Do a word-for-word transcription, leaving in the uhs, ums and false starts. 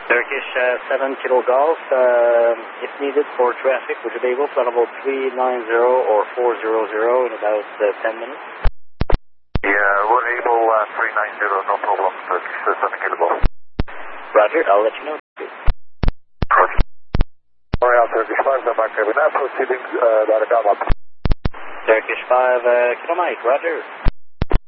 Turkish uh, seven Kilo Golf, uh, if needed for traffic, would you be able to level three nine zero or four hundred in about uh, ten minutes? Yeah, we're able uh, three nine zero, no problem, Turkish uh, seven Kilo Golf. Roger, I'll let you know. Royal Turkish five, the back cabin, now proceeding uh, direct out. Turkish five, uh, Kilo Mike, Roger.